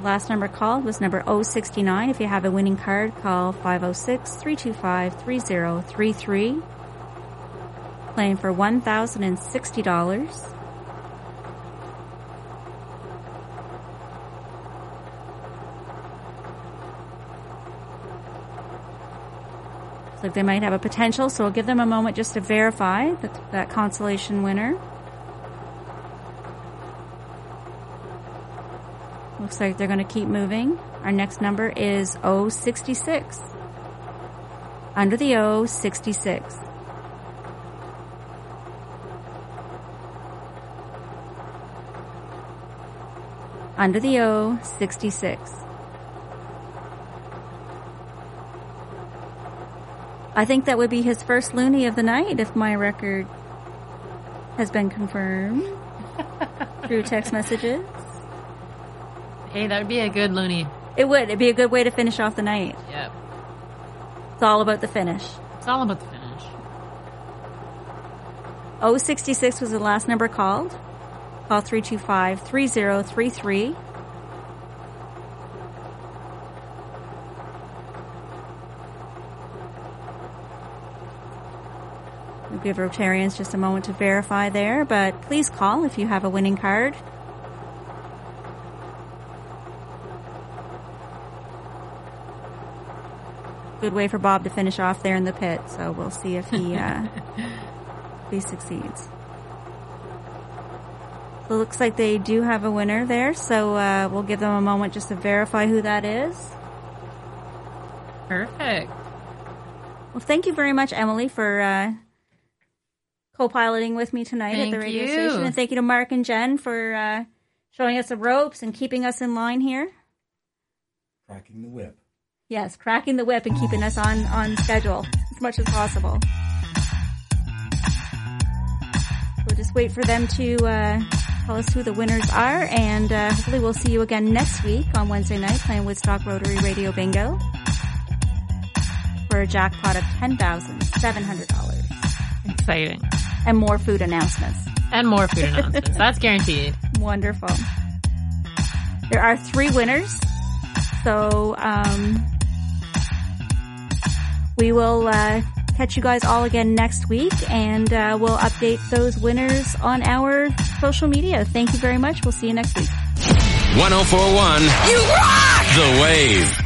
Last number called was number 069. If you have a winning card, call 506-325-3033. Playing for $1,060. Looks like they might have a potential, so we'll give them a moment just to verify that consolation winner. Looks like they're going to keep moving. Our next number is 066. Under the 066. Under the 066. I think that would be his first loonie of the night if my record has been confirmed through text messages. Hey, that would be a good loonie. It would. It'd be a good way to finish off the night. Yep. It's all about the finish. It's all about the finish. 066 was the last number called. Call 325-3033. We'll give Rotarians just a moment to verify there, but please call if you have a winning card. Good way for Bob to finish off there in the pit, so we'll see if he if he succeeds. So it looks like they do have a winner there, so we'll give them a moment just to verify who that is. Perfect. Well, thank you very much, Emily, for co-piloting with me tonight at the radio station. And thank you to Mark and Jen for showing us the ropes and keeping us in line here. Cracking the whip. Yes, cracking the whip and keeping us on schedule as much as possible. We'll just wait for them to tell us who the winners are, and hopefully we'll see you again next week on Wednesday night playing Woodstock Rotary Radio Bingo for a jackpot of $10,700. Exciting. And more food announcements. That's guaranteed. Wonderful. There are 3 winners, so we will catch you guys all again next week, and we'll update those winners on our social media. Thank you very much. We'll see you next week. 104.1 You rock! The Wave.